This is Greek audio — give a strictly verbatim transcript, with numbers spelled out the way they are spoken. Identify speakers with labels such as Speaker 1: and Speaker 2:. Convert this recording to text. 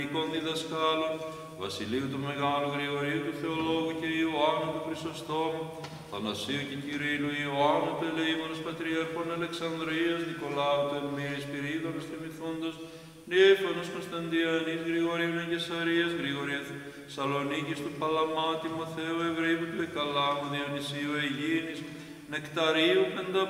Speaker 1: διδασκάλων, Βασιλείου του Μεγάλου, Γρηγορίου του Θεολόγου και Ιωάννου του Χρυσοστόμου, Θανασίου και Κυρίλου, Ιωάννου του Ελεήμονος Πατριάρχων Αλεξανδρίας, Νικολάου του Ελμύρης, Πυρίδωνος Τριμηθόντος, Νιέφωνος Κωνσταντιανής, Γρηγορίου Νεγκεσαρίας, Γρηγορίου Σαλονίκης του Παλαμά, Τιμοθέου Ευρύβου του Εκαλάμου, Διονυσίου Αιγίνης, Νεκταρίου